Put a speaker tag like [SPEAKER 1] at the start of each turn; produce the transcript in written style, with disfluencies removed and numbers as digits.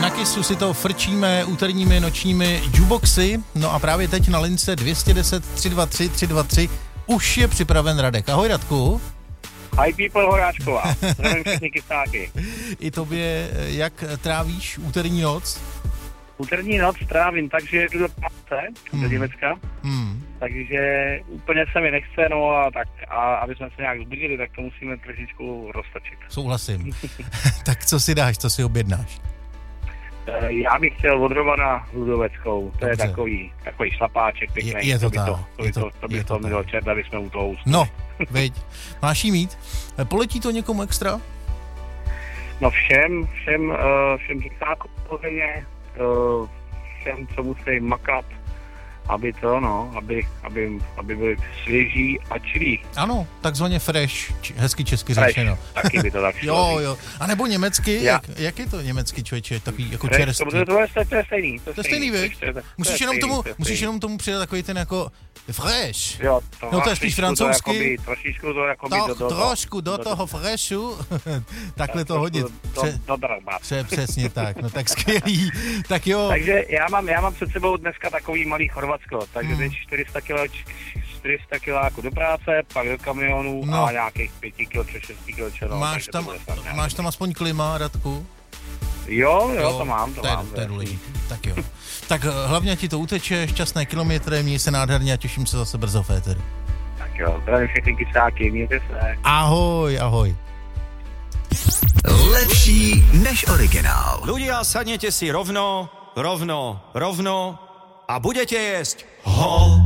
[SPEAKER 1] Na Kissu si to frčíme úterními nočními jukeboxy. No a právě teď na lince 210 323 323 už je připraven Radek. Ahoj Radku.
[SPEAKER 2] Hi people, Horáčková. Zdravím všechny kysáky.
[SPEAKER 1] I tobě, jak trávíš úterní noc?
[SPEAKER 2] Úterní noc trávím, takže jdu do práce, do Německa. Takže úplně se mi nechce, no a aby jsme se nějak zbudili, tak to musíme trošičku roztočit.
[SPEAKER 1] Souhlasím. Tak co si dáš, co si objednáš?
[SPEAKER 2] Já bych chtěl od Romana Ludoveckou, to
[SPEAKER 1] Dobře.
[SPEAKER 2] je takový šlapáček pěkný.
[SPEAKER 1] Je to tak.
[SPEAKER 2] To by to mělo čert, aby jsme u toho usnuli.
[SPEAKER 1] No, veď, máš jí mít. Poletí to někomu extra?
[SPEAKER 2] No všem kysákům pohodně, všem, co musí makat, aby byli svěží a čilí.
[SPEAKER 1] Ano, takzvaně fresh, hezky česky řečeno.
[SPEAKER 2] Taky by to tak šlo.
[SPEAKER 1] Jo. A nebo německy, jak je to německy, člověče, takový jako
[SPEAKER 2] fresh,
[SPEAKER 1] čerstvý.
[SPEAKER 2] To je stejný.
[SPEAKER 1] To je stejný, věc. Musíš jenom tomu přidat takový ten jako fresh.
[SPEAKER 2] Jo,
[SPEAKER 1] to je spíš francouzsky.
[SPEAKER 2] Trošičku to jakoby
[SPEAKER 1] trošku do toho freshu. Takhle to hodit. Přesně tak, no tak skvělý. Tak jo.
[SPEAKER 2] Takže já mám před sebou dneska takový malý Chorvatsko, takže teď 400 kiláků do práce, pak do kamionu a nějakých 5 kg, 6 kg.
[SPEAKER 1] Máš tam aspoň klima, Radku?
[SPEAKER 2] Jo, to mám.
[SPEAKER 1] To je důležité, tak jo. Tak hlavně ti to uteče, šťastné kilometry, měj se nádherně a těším se zase brzo v éteru.
[SPEAKER 2] Tak jo, zdravím všechny kysáky, mějte se.
[SPEAKER 1] Ahoj.
[SPEAKER 3] Lepší než originál.
[SPEAKER 4] Ľudia, sadnete si rovno a budete jesť ho.